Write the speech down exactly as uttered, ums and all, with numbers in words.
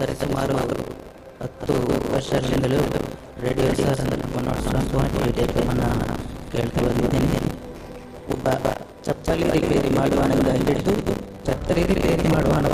ಸರಿಸುಮಾರು ಹತ್ತು ವರ್ಷಗಳಿಂದಲೂ ರೇಡಿಯೋ ಸರ್ ಅನ್ನು ಕೇಳ್ತಾ ಬಂದಿದ್ದೇನೆ. ಒಬ್ಬ ಚಪ್ಪಲಿ ರಿಪೇರಿ ಮಾಡುವವನಿಂದ ಹಿಡಿದು ಛತ್ರಿ ರಿಪೇರಿ ಮಾಡುವವನ